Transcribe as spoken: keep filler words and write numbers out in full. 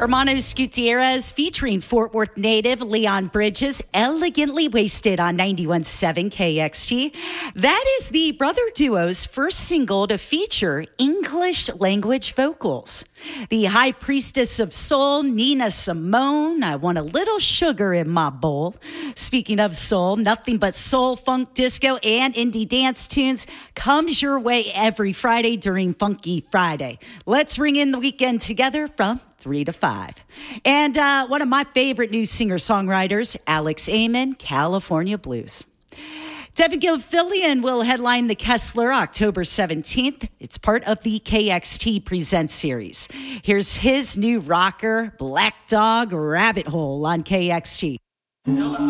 Hermanos Gutierrez featuring Fort Worth native Leon Bridges, Elegantly Wasted on ninety-one point seven K X T. That is the brother duo's first single to feature English language vocals. The High Priestess of Soul, Nina Simone, I Want a Little Sugar in My Bowl. Speaking of soul, nothing but soul, funk, disco, and indie dance tunes comes your way every Friday during Funky Friday. Let's ring in the weekend together from three to five. And uh, one of my favorite new singer-songwriters, Alex Amon, California Blues. Devin Gilfillian will headline the Kessler October seventeenth. It's part of the K X T Presents series. Here's his new rocker, Black Dog Rabbit Hole on K X T.